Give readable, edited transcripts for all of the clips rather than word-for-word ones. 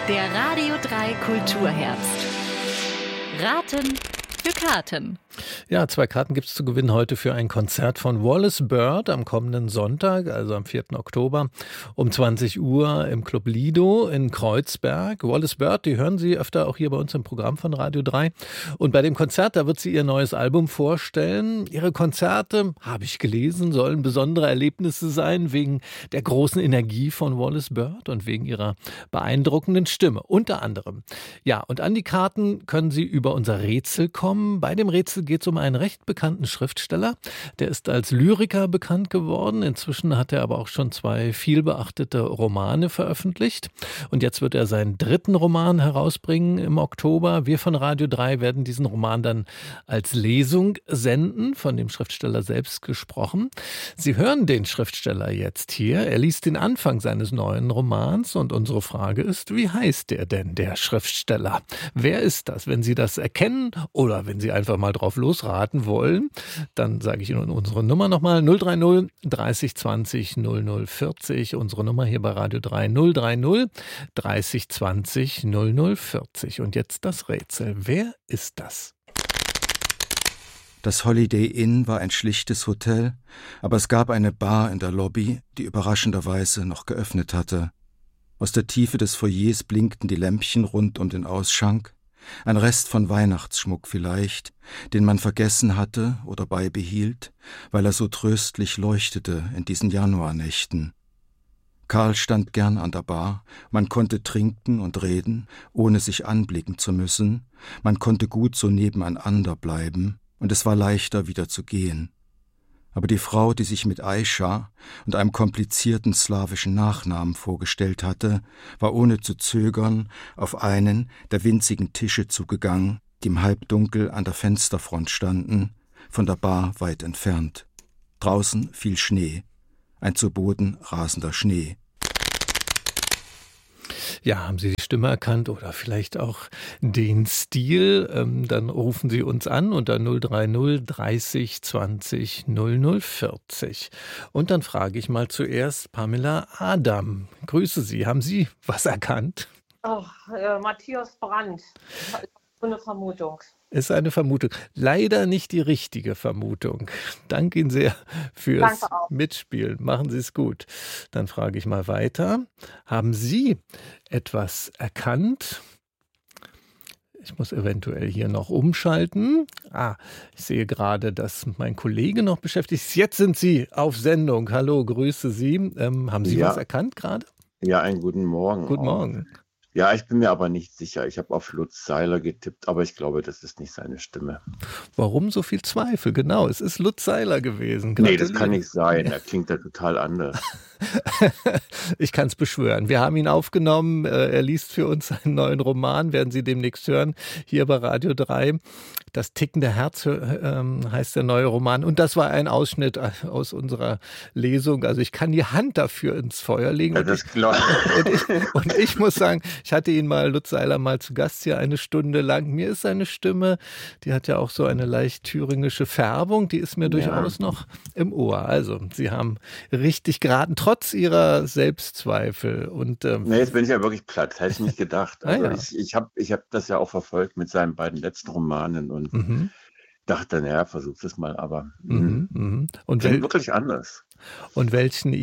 Der Radio 3 Kulturherbst. Raten für Karten. Ja, 2 Karten gibt es zu gewinnen heute für ein Konzert von Wallace Bird am kommenden Sonntag, also am 4. Oktober um 20 Uhr im Club Lido in Kreuzberg. Wallace Bird, die hören Sie öfter auch hier bei uns im Programm von Radio 3. Und bei dem Konzert, da wird sie ihr neues Album vorstellen. Ihre Konzerte, habe ich gelesen, sollen besondere Erlebnisse sein wegen der großen Energie von Wallace Bird und wegen ihrer beeindruckenden Stimme, unter anderem. Ja, und an die Karten können Sie über unser Rätsel kommen. Bei dem Rätsel geht es um einen recht bekannten Schriftsteller. Der ist als Lyriker bekannt geworden. Inzwischen hat er aber auch schon 2 vielbeachtete Romane veröffentlicht. Und jetzt wird er seinen 3. Roman herausbringen im Oktober. Wir von Radio 3 werden diesen Roman dann als Lesung senden, von dem Schriftsteller selbst gesprochen. Sie hören den Schriftsteller jetzt hier. Er liest den Anfang seines neuen Romans und unsere Frage ist, wie heißt der denn, der Schriftsteller? Wer ist das? Wenn Sie das erkennen oder wenn Sie einfach mal drauf losraten wollen, dann sage ich Ihnen unsere Nummer nochmal 030 30 20 00 40. Unsere Nummer hier bei Radio 3 030 30 20 00 40. Und jetzt das Rätsel. Wer ist das? Das Holiday Inn war ein schlichtes Hotel, aber es gab eine Bar in der Lobby, die überraschenderweise noch geöffnet hatte. Aus der Tiefe des Foyers blinkten die Lämpchen rund um den Ausschank. Ein Rest von Weihnachtsschmuck vielleicht, den man vergessen hatte oder beibehielt, weil er so tröstlich leuchtete in diesen Januarnächten. Karl stand gern an der Bar, man konnte trinken und reden, ohne sich anblicken zu müssen, man konnte gut so nebeneinander bleiben, und es war leichter wieder zu gehen. Aber die Frau, die sich mit Aisha und einem komplizierten slawischen Nachnamen vorgestellt hatte, war ohne zu zögern auf einen der winzigen Tische zugegangen, die im Halbdunkel an der Fensterfront standen, von der Bar weit entfernt. Draußen fiel Schnee, ein zu Boden rasender Schnee. Ja, haben Sie die Stimme erkannt oder vielleicht auch den Stil? Dann rufen Sie uns an unter 030 30 20 00 40. Und dann frage ich mal zuerst Pamela Adam. Grüße Sie. Haben Sie was erkannt? Matthias Brandt. Eine Vermutung. Ist eine Vermutung. Leider nicht die richtige Vermutung. Danke Ihnen sehr fürs Mitspielen. Machen Sie es gut. Dann frage ich mal weiter. Haben Sie etwas erkannt? Ich muss eventuell hier noch umschalten. Ich sehe gerade, dass mein Kollege noch beschäftigt ist. Jetzt sind Sie auf Sendung. Hallo, grüße Sie. Haben Sie was erkannt gerade? Ja, einen guten Morgen. Guten Morgen. Ja, ich bin mir aber nicht sicher. Ich habe auf Lutz Seiler getippt, aber ich glaube, das ist nicht seine Stimme. Warum so viel Zweifel? Genau, es ist Lutz Seiler gewesen. Nee, das kann nicht sein. Er klingt ja total anders. Ich kann es beschwören. Wir haben ihn aufgenommen. Er liest für uns einen neuen Roman, werden Sie demnächst hören, hier bei Radio 3. Das tickende Herz heißt der neue Roman. Und das war ein Ausschnitt aus unserer Lesung. Also ich kann die Hand dafür ins Feuer legen. Ja, das glaube ich. Und ich muss sagen, ich hatte ihn mal, Lutz Seiler, mal zu Gast hier 1 Stunde lang. Mir ist seine Stimme, die hat ja auch so eine leicht thüringische Färbung, die ist mir durchaus noch im Ohr. Also Sie haben richtig geraten, trotz Ihrer Selbstzweifel. Und, nee, jetzt bin ich ja wirklich platt, hätte ich nicht gedacht. Also ich hab das ja auch verfolgt mit seinen beiden letzten Romanen und dachte, naja, versuch es mal, aber Und wirklich anders. Und welchen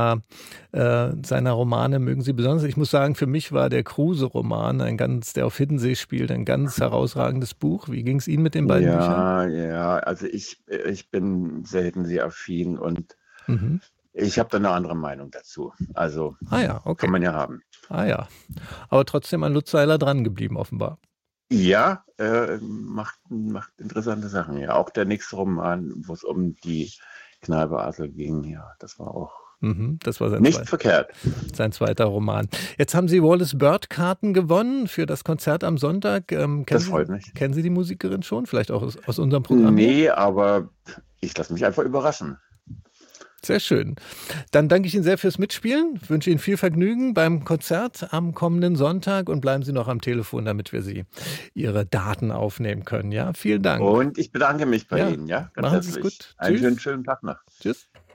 seiner Romane mögen Sie besonders? Ich muss sagen, für mich war der Kruse-Roman, der auf Hiddensee spielt, ein ganz herausragendes Buch. Wie ging es Ihnen mit den beiden Büchern? Ja, also ich bin sehr Hiddensee-affin und ich habe da eine andere Meinung dazu. Also kann man ja haben. Aber trotzdem an Lutz Seiler dran geblieben, offenbar. Ja, macht interessante Sachen. Ja, auch der nächste Roman, wo es um die Kneipe Asel ging, ja, das war auch das war verkehrt. Sein zweiter Roman. Jetzt haben Sie Wallace Bird Karten gewonnen für das Konzert am Sonntag. Das freut mich. Kennen Sie die Musikerin schon? Vielleicht auch aus unserem Programm? Nee, aber ich lasse mich einfach überraschen. Sehr schön. Dann danke ich Ihnen sehr fürs Mitspielen. Ich wünsche Ihnen viel Vergnügen beim Konzert am kommenden Sonntag und bleiben Sie noch am Telefon, damit wir Ihre Daten aufnehmen können. Ja, vielen Dank. Und ich bedanke mich bei Ihnen. Ja, ganz herzlich. Machen Sie es gut. Einen schönen Tag noch. Tschüss.